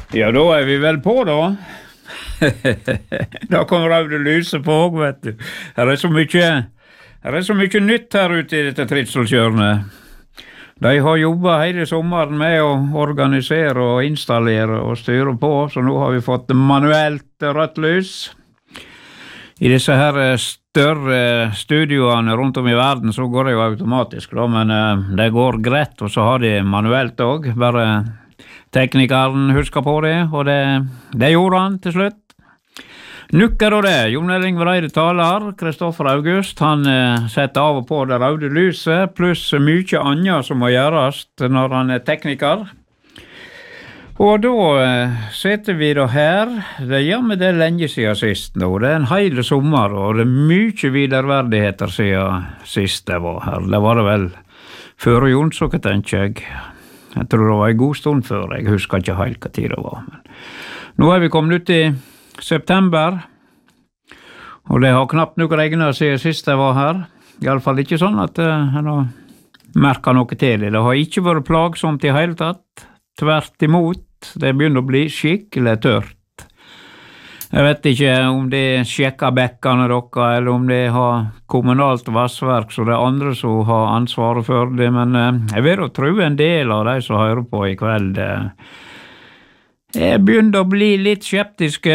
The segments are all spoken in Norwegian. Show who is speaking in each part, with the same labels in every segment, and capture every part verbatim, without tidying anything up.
Speaker 1: Ja, da er vi vel på, da. Da kommer Raude Lyse på, vet du. Her er så mye, her er så mye nytt her ute i dette Tritselkjørnet. De har jobbet hele sommeren med å organisere og installere og styre på, så nå har vi fått manuelt rødt lys. I disse her større studioene rundt om i verden så går det jo automatisk, da, men det går greit, og så har de manuelt også, bare teknikeren husker på det, og det, det gjorde han til slutt. Nukker og det, Jon Erling Vreide taler, Kristoffer August, han eh, setter av og på det røde lyset, pluss mye annet som må gjøres når han er tekniker. Og da eh, sitter vi da her, det gjør med det lenge siden sist nå, det er en hele sommer, og det er mye viderverdigheter siden sist det var her. Det var det vel før Jonsåker, tenker jeg. Jeg tror det var en god stund før, jeg husker ikke helt hva tid det var. Men nå er vi kommet ut i september, og det har knapt nok regnet siden sist jeg var her. I alle fall ikke sånn at uh, jeg har merket noe til det. Det har ikke vært plagsomt i hele tatt. Tvert imot, det begynner å bli skikkelig tørt. Jeg vet ikke om de sjekker bekkene dere, eller om de har kommunalt vassverk, så det er andre som har ansvaret for det, men uh, jeg vil jo tro en del av de som hører på i kveld, uh, jeg begynner å bli litt skeptiske.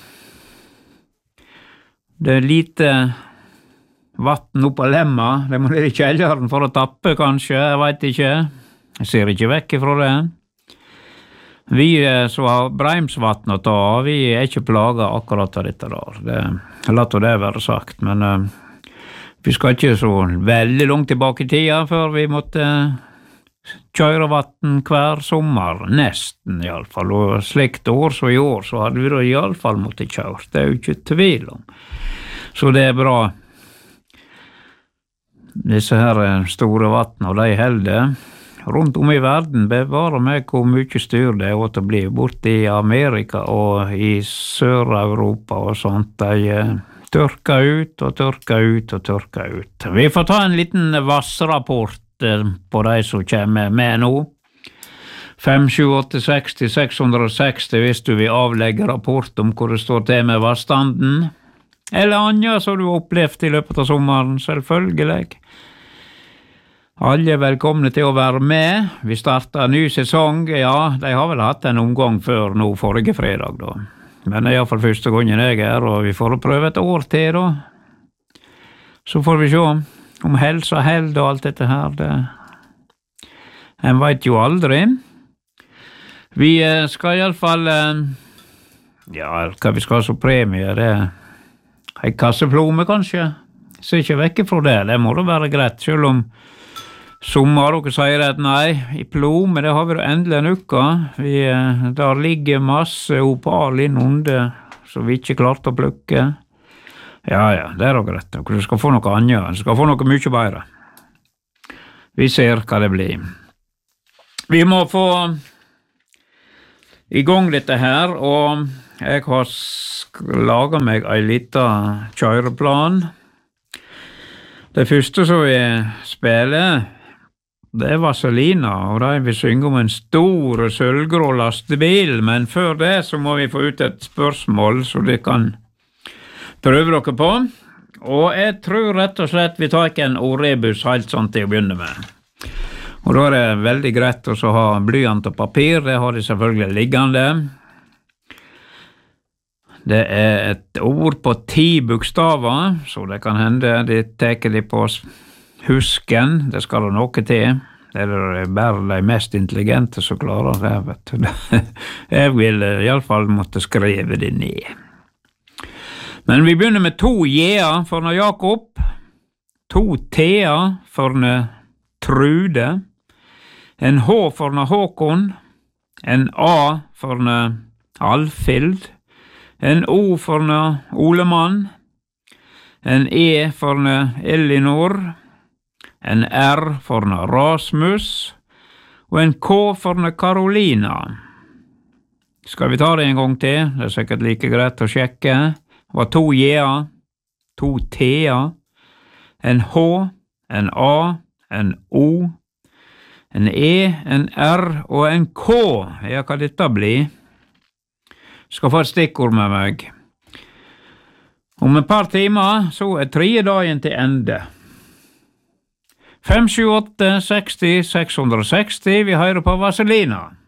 Speaker 1: Det er lite vatten opp av lemma. Det må ned i kjelleren for å tappe, kanskje. Jeg vet ikke. Jeg ser ikke vekk fra det. Vi som har Breimsvatn å ta, vi er ikke plaget akkurat av dette der. Det la det være sagt, men uh, vi skal ikke så veldig langt tilbake i tida før vi måtte kjøre vatten hver sommer, nesten i alle fall, og slikt år så i år, så hadde vi da i alle fall måttet kjøre, det er jo ikke tvil om. Så det er bra. Disse her store vatten, og de helder, rundt om i verden, bevarer meg hvor mye styr det er å bli borte i Amerika og i Sør-Europa og sånt, de tørker ut og tørker ut og tørker ut. Vi får ta en liten vassrapport på de som kommer med nå. fem sju åtte seks seks seks hvis du vil avlegge rapport om hvor det står til med vannstanden, eller annet som du har opplevd i løpet av sommeren, selvfølgelig. Alle er velkomne til å være med. Vi starter en ny sesong, ja, de har vel hatt en omgang før nå forrige fredag da. Men det er i hvert fall første gangen jeg er, og vi får prøve et år til da. Så får vi se om helse og held og alt dette her, det en vet jo aldri. Vi skal i alle fall, ja, hva vi skal ha som premie, det er en kasseplomme kanskje. Så ikke vekke fra det, det må da være greit, selv om sommer dere sier at nei, i plomme, det har vi da endelig en uke. Vi, der ligger masse opal innunder, så vi ikke klarte å plukke. Ja, ja, det er også rett. Du skal få noe annet. Du skal få noe mye bedre. Vi ser hva det blir. Vi må få i gang dette her, og jeg har laget meg en liten kjøreplan. Det første som vi spiller, det er Vaselina, og da vil synge om en stor sølvgrå lastebil, men før det så må vi få ut et spørsmål, så det kan prøve dere på, og jeg tror rett og slett vi tar ikke en ordrebus helt sånn til å begynne med. Og da er det veldig greit å ha blyant og papir, det har de selvfølgelig liggende. Det er et ord på ti bokstaver, så det kan hende de teker de på husken, det skal det noe til. Det er bare de mest intelligente som klarer det, vet du. Jeg vil i alle fall måtte skrive det ned. Men vi begynner med to J-er for Jakob, to T-er for Trude, en H for Håkon, en A for Alfhild, en O for Olemann, en E for Elinor, en R for Rasmus, og en K for Karolina. Skal vi ta det en gang til? Det er sikkert like greit å sjekke. Det var to J-er, to T-er, en H, en A, en O, en E, en R og en K. Ja, hva dette blir? skal få et stikkord med meg. Om et par timer så er tredje dagen til ende. fem sju åtte seksti seks seksti, vi hører på Vazelina.